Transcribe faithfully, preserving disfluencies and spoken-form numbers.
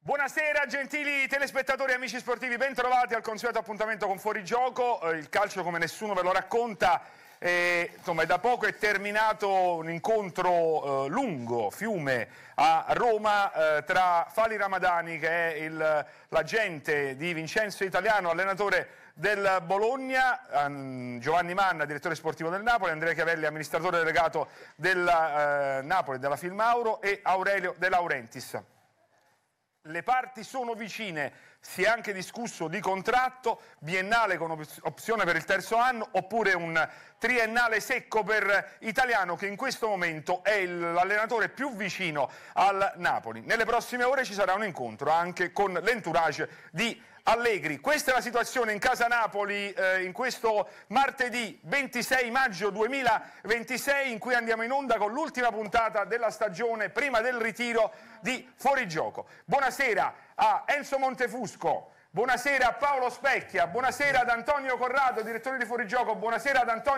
Buonasera gentili telespettatori e amici sportivi, bentrovati al consueto appuntamento con Fuorigioco. Eh, il calcio come nessuno ve lo racconta, eh, insomma è da poco è terminato un incontro eh, lungo, fiume, a Roma eh, tra Fali Ramadani, che è l'agente di Vincenzo Italiano, allenatore del Bologna, um, Giovanni Manna, direttore sportivo del Napoli, Andrea Chiavelli, amministratore delegato del eh, Napoli, della Filmauro, e Aurelio De Laurentiis. Le parti sono vicine, si è anche discusso di contratto, biennale con opzione per il terzo anno oppure un triennale secco per Italiano, che in questo momento è l'allenatore più vicino al Napoli. Nelle prossime ore ci sarà un incontro anche con l'entourage di Allegri. Questa è la situazione in casa Napoli eh, in questo martedì ventisei maggio duemilaventisei, in cui andiamo in onda con l'ultima puntata della stagione prima del ritiro di Fuorigioco. Buonasera a Enzo Montefusco, buonasera a Paolo Specchia, buonasera ad Antonio Corrado, direttore di Fuorigioco, buonasera ad Antonio